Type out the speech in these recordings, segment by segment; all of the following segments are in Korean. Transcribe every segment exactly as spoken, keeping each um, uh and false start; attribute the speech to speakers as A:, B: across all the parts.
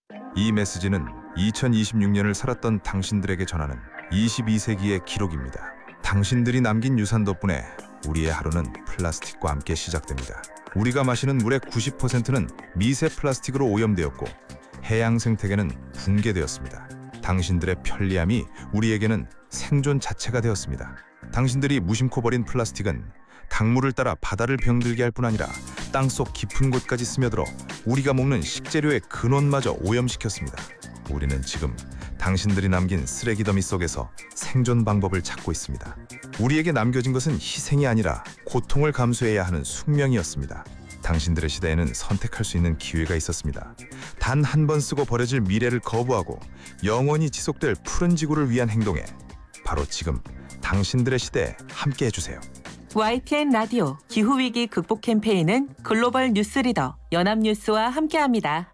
A: 이 메시지는 이천이십육 년을 살았던 당신들에게 전하는 이십이 세기의 기록입니다. 당신들이 남긴 유산 덕분에 우리의 하루는 플라스틱과 함께 시작됩니다. 우리가 마시는 물의 구십 퍼센트는 미세 플라스틱으로 오염되었고 해양 생태계는 붕괴되었습니다. 당신들의 편리함이 우리에게는 생존 자체가 되었습니다. 당신들이 무심코 버린 플라스틱은 강물을 따라 바다를 병들게 할 뿐 아니라 땅속 깊은 곳까지 스며들어 우리가 먹는 식재료의 근원마저 오염시켰습니다. 우리는 지금 당신들이 남긴 쓰레기 더미 속에서 생존 방법을 찾고 있습니다. 우리에게 남겨진 것은 희생이 아니라 고통을 감수해야 하는 숙명이었습니다. 당신들의 시대에는 선택할 수 있는 기회가 있었습니다. 단 한 번 쓰고 버려질 미래를 거부하고 영원히 지속될 푸른 지구를 위한 행동에 바로 지금 당신들의 시대에 함께 해주세요.
B: 와이티엔 라디오 기후위기 극복 캠페인은 글로벌 뉴스리더 연합뉴스와 함께합니다.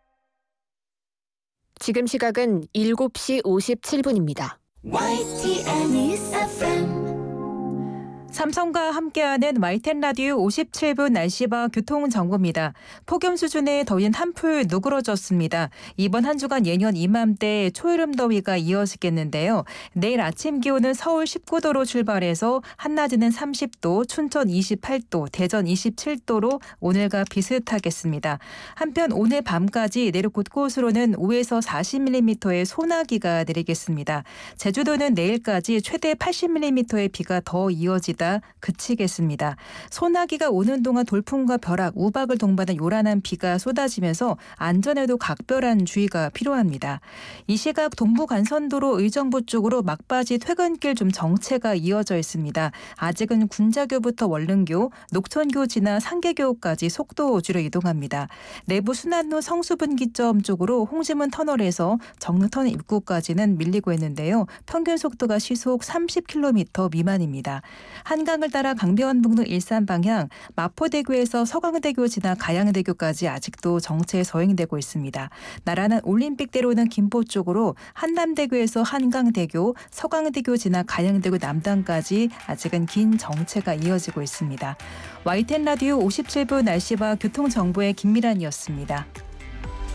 C: 지금 시각은 일곱 시 오십칠 분입니다.
D: 와이티엔 News 에프엠
E: 삼성과 함께하는 와이티엔 라디오 오십칠 분 날씨와 교통정보입니다. 폭염 수준의 더위는 한풀 누그러졌습니다. 이번 한 주간 예년 이맘때 초여름 더위가 이어지겠는데요. 내일 아침 기온은 서울 십구 도로 출발해서 한낮에는 삼십 도, 춘천 이십팔 도, 대전 이십칠 도로 오늘과 비슷하겠습니다. 한편 오늘 밤까지 내륙 곳곳으로는 오에서 사십 밀리미터의 소나기가 내리겠습니다. 제주도는 내일까지 최대 팔십 밀리미터의 비가 더 이어지다 그치겠습니다. 소나기가 오는 동안 돌풍과 벼락, 우박을 동반한 요란한 비가 쏟아지면서 안전에도 각별한 주의가 필요합니다. 이 시각 동부간선도로 의정부 쪽으로 막바지 퇴근길 좀 정체가 이어져 있습니다. 아직은 군자교부터 월릉교, 녹천교 지나 상계교까지 속도 줄여 이동합니다. 내부 순환로 성수분기점 쪽으로 홍지문 터널에서 정릉터널 입구까지는 밀리고 있는데요. 평균 속도가 시속 삼십 킬로미터 미만입니다. 한강을 따라 강변북로 일산 방향 마포대교에서 서강대교 지나 가양대교까지 아직도 정체 서행되고 있습니다. 나란한 올림픽대로는 김포 쪽으로 한남대교에서 한강대교, 서강대교 지나 가양대교 남단까지 아직은 긴 정체가 이어지고 있습니다. 와이티엔 라디오 오십칠 분 날씨와 교통정보의 김미란이었습니다.